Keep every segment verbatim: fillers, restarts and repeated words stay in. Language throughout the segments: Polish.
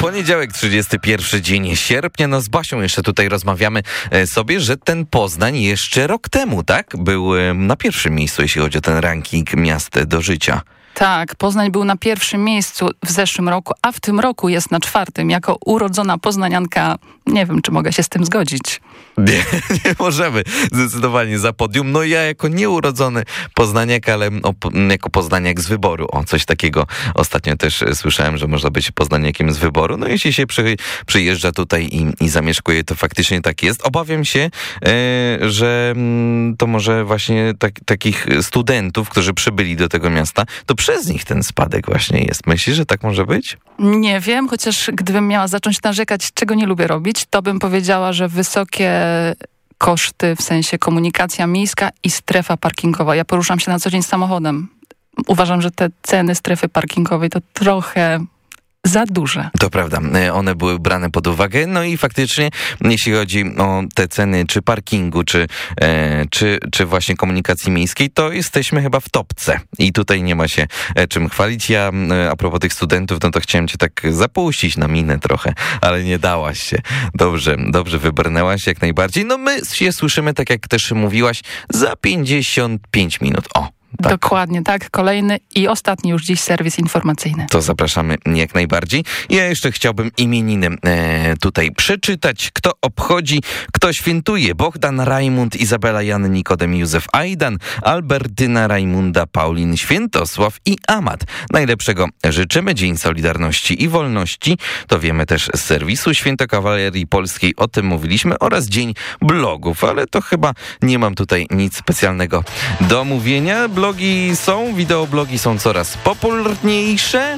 Poniedziałek, trzydziesty pierwszy dzień sierpnia. No z Basią jeszcze tutaj rozmawiamy sobie, że ten Poznań jeszcze rok temu, tak? Był na pierwszym miejscu, jeśli chodzi o ten ranking miast do życia. Tak, Poznań był na pierwszym miejscu w zeszłym roku, a w tym roku jest na czwartym. Jako urodzona poznanianka nie wiem, czy mogę się z tym zgodzić. Nie, nie możemy zdecydowanie za podium. No ja jako nieurodzony poznaniak, ale o, jako poznaniak z wyboru. O, coś takiego ostatnio też słyszałem, że można być poznaniakiem z wyboru. No jeśli się przy, przyjeżdża tutaj i, i zamieszkuje, to faktycznie tak jest. Obawiam się, e, że m, to może właśnie tak, takich studentów, którzy przybyli do tego miasta, to przez nich ten spadek właśnie jest. Myślisz, że tak może być? Nie wiem, chociaż gdybym miała zacząć narzekać, czego nie lubię robić, to bym powiedziała, że wysokie koszty, w sensie komunikacja miejska i strefa parkingowa. Ja poruszam się na co dzień samochodem. Uważam, że te ceny strefy parkingowej to trochę za duże. To prawda, one były brane pod uwagę, no i faktycznie, jeśli chodzi o te ceny, czy parkingu, czy, e, czy, czy właśnie komunikacji miejskiej, to jesteśmy chyba w topce i tutaj nie ma się e, czym chwalić. Ja e, a propos tych studentów, no to chciałem cię tak zapuścić na minę trochę, ale nie dałaś się. Dobrze, dobrze wybrnęłaś jak najbardziej. No my się słyszymy, tak jak też mówiłaś, za pięćdziesiąt pięć minut. O! Tak. Dokładnie, tak. Kolejny i ostatni już dziś serwis informacyjny. To zapraszamy jak najbardziej. Ja jeszcze chciałbym imieniny e, tutaj przeczytać. Kto obchodzi, kto świętuje. Bohdan, Rajmund, Izabela, Jan, Nikodem, Józef, Ajdan, Albertyna, Rajmunda, Paulin, Świętosław i Amat. Najlepszego życzymy. Dzień Solidarności i Wolności. To wiemy też z serwisu Święto Kawalerii Polskiej. O tym mówiliśmy. Oraz Dzień Blogów. Ale to chyba nie mam tutaj nic specjalnego do mówienia. Blogi są, wideoblogi są coraz popularniejsze.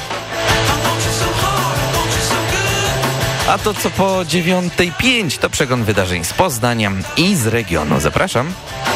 A to co po dziewiątej pięć to przegląd wydarzeń z Poznania i z regionu. Zapraszam.